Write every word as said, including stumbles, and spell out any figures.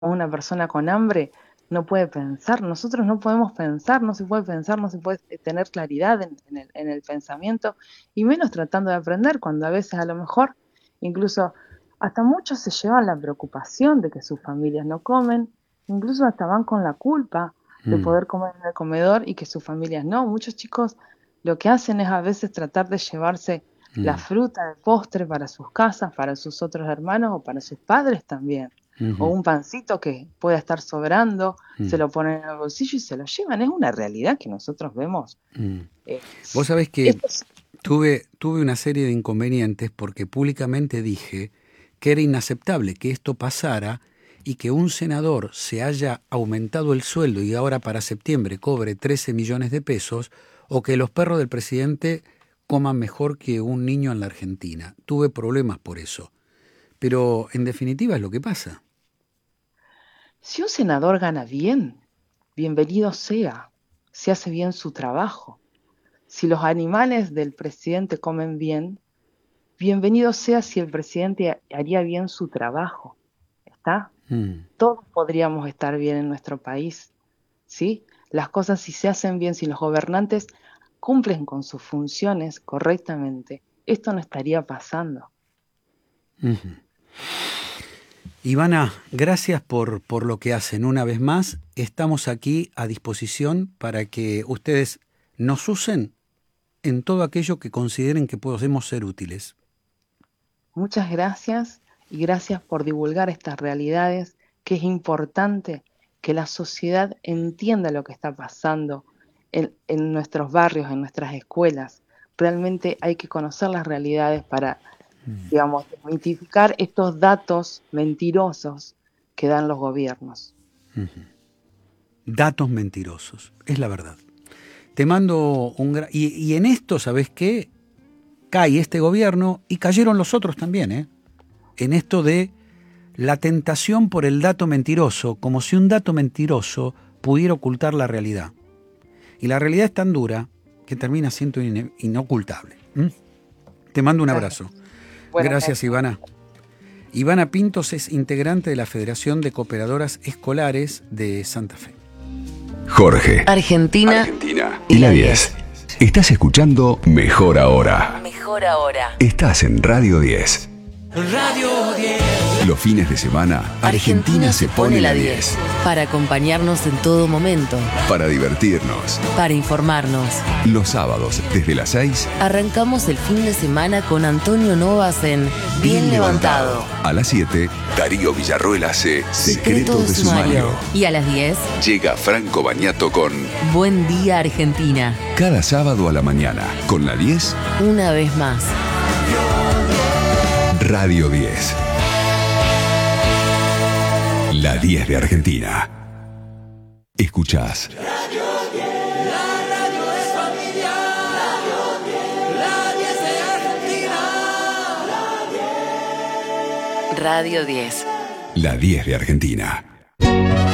una persona con hambre no puede pensar, nosotros no podemos pensar, no se puede pensar, no se puede tener claridad en, en, el, en el pensamiento, y menos tratando de aprender, cuando a veces a lo mejor, incluso hasta muchos se llevan la preocupación de que sus familias no comen, incluso hasta van con la culpa de Mm, poder comer en el comedor y que sus familias no. Muchos chicos lo que hacen es a veces tratar de llevarse la mm, fruta, el postre para sus casas, para sus otros hermanos o para sus padres también, o ujú, un pancito que pueda estar sobrando, se mm, lo ponen en el bolsillo y se lo llevan. Es una realidad que nosotros vemos. mm. Eh, Vos sabés que esto es- tuve, tuve una serie de inconvenientes porque públicamente dije que era inaceptable que esto pasara y que un senador se haya aumentado el sueldo y ahora para septiembre cobre trece millones de pesos, o que los perros del presidente coman mejor que un niño en la Argentina. Tuve problemas por eso. Pero en definitiva es lo que pasa. si un senador gana bien, bienvenido sea, si hace bien su trabajo. Si los animales del presidente comen bien, bienvenido sea si el presidente haría bien su trabajo. ¿Está? Mm, Todos podríamos estar bien en nuestro país, ¿sí? Las cosas si se hacen bien, si los gobernantes cumplen con sus funciones correctamente, esto no estaría pasando. ujú. Ivana, gracias por, por lo que hacen. Una vez más, estamos aquí a disposición para que ustedes nos usen en todo aquello que consideren que podemos ser útiles. Muchas gracias y gracias por divulgar estas realidades, que es importante que la sociedad entienda lo que está pasando en, en nuestros barrios, en nuestras escuelas. Realmente hay que conocer las realidades para, digamos, desmitificar estos datos mentirosos que dan los gobiernos. Datos mentirosos, es la verdad. Te mando un gran... Y, y en esto, ¿sabes qué? Cae este gobierno y cayeron los otros también, ¿eh? En esto de la tentación por el dato mentiroso, como si un dato mentiroso pudiera ocultar la realidad. Y la realidad es tan dura que termina siendo ine- inocultable. ¿Mm? Te mando un Muchas abrazo. gracias. Buenas Gracias, noches. Ivana. Ivana Pintos es integrante de la Federación de Cooperadoras Escolares de Santa Fe. Jorge, Argentina, Argentina y la diez. Estás escuchando Mejor Ahora. mejor ahora. Estás en Radio diez. Radio diez. Los fines de semana, Argentina se pone la diez. Para acompañarnos en todo momento. Para divertirnos. Para informarnos. Los sábados, desde las seis. Arrancamos el fin de semana con Antonio Novas en Bien, Levantado. A las siete, Darío Villarroel hace Secretos de Sumario. Y a las diez, Llega Franco Bañato con Buen Día Argentina. Cada sábado a la mañana, con la diez, Una vez más. Radio diez. La diez de Argentina. Escuchás. Radio diez. La diez de Argentina.